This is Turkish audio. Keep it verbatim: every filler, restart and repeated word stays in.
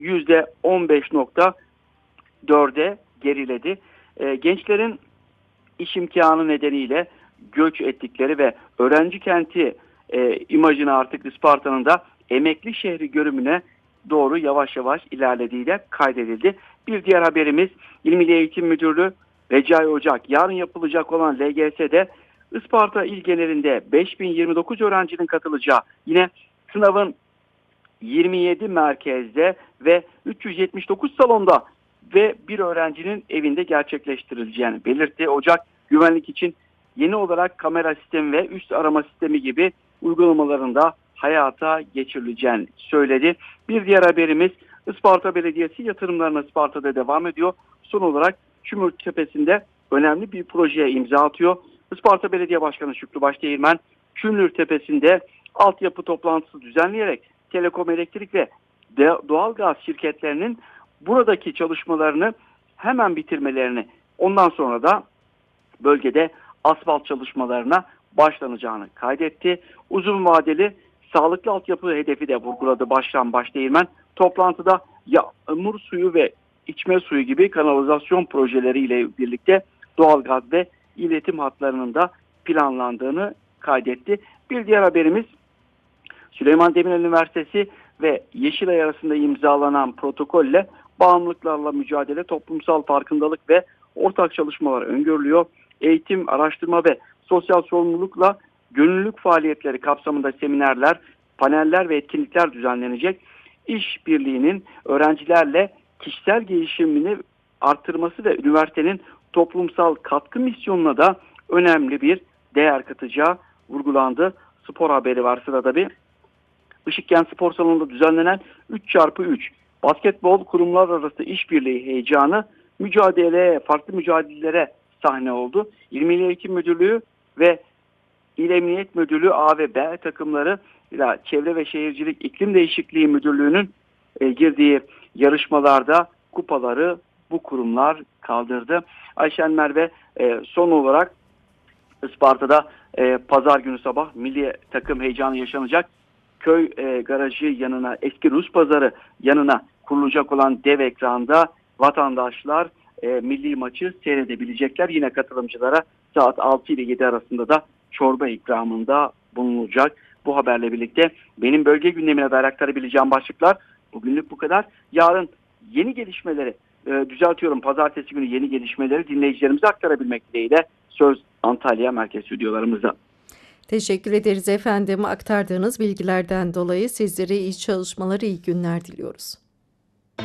yüzde on beş nokta dörde geriledi. E, gençlerin iş imkanı nedeniyle göç ettikleri ve öğrenci kenti e, imajını artık Isparta'nın da emekli şehri görümüne doğru yavaş yavaş ilerlediği de kaydedildi. Bir diğer haberimiz İl Milli Eğitim Müdürlüğü Recai Ocak yarın yapılacak olan L G S'de Isparta il genelinde beş bin yirmi dokuz öğrencinin katılacağı, yine sınavın yirmi yedi merkezde ve üç yüz yetmiş dokuz salonda ve bir öğrencinin evinde gerçekleştirileceğini belirtti. Ocak güvenlik için yeni olarak kamera sistemi ve üst arama sistemi gibi uygulamalarında hayata geçirileceğini söyledi. Bir diğer haberimiz Isparta Belediyesi yatırımlarına Isparta'da devam ediyor. Son olarak Çümürtepe'sinde önemli bir projeye imza atıyor. Isparta Belediye Başkanı Şükrü Başdeğirmen, Çümürtepe'sinde altyapı toplantısı düzenleyerek Telekom, Elektrik ve Doğalgaz şirketlerinin buradaki çalışmalarını hemen bitirmelerini, ondan sonra da bölgede asfalt çalışmalarına başlanacağını kaydetti. Uzun vadeli sağlıklı altyapı hedefi de vurguladı Başkan Başdeğirmen. Toplantıda yağmur suyu ve içme suyu gibi kanalizasyon projeleriyle birlikte doğalgaz ve iletim hatlarının da planlandığını kaydetti. Bir diğer haberimiz Süleyman Demirel Üniversitesi ve Yeşilay arasında imzalanan protokolle bağımlılıklarla mücadele, toplumsal farkındalık ve ortak çalışmalar öngörülüyor. Eğitim, araştırma ve sosyal sorumlulukla gönüllülük faaliyetleri kapsamında seminerler, paneller ve etkinlikler düzenlenecek. İşbirliğinin öğrencilerle kişisel gelişimini artırması ve üniversitenin toplumsal katkı misyonuna da önemli bir değer katacağı vurgulandı. Spor haberi var sırada bir. Işıkkent Spor Salonu'nda düzenlenen üç çarpı üç basketbol kurumlar arası işbirliği heyecanı mücadeleye, farklı mücadelelere sahne oldu. İl Milli Eğitim Müdürlüğü ve İl Emniyet Müdürlüğü A ve B takımları ile Çevre ve Şehircilik İklim Değişikliği Müdürlüğü'nün e, girdiği yarışmalarda kupaları bu kurumlar kaldırdı. Ayşen Merve, e, son olarak Isparta'da e, pazar günü sabah milli takım heyecanı yaşanacak. Köy e, garajı yanına, eski Rus pazarı yanına kurulacak olan dev ekranda vatandaşlar e, milli maçı seyredebilecekler. Yine katılımcılara saat altı ile yedi arasında da çorba ikramında bulunacak. Bu haberle birlikte benim bölge gündemine dair aktarabileceğim başlıklar bugünlük bu kadar. Yarın yeni gelişmeleri, e, düzeltiyorum pazartesi günü yeni gelişmeleri dinleyicilerimize aktarabilmek dileğiyle söz Antalya merkez stüdyolarımızda. Teşekkür ederiz efendim. Aktardığınız bilgilerden dolayı sizlere iyi çalışmalar, iyi günler diliyoruz.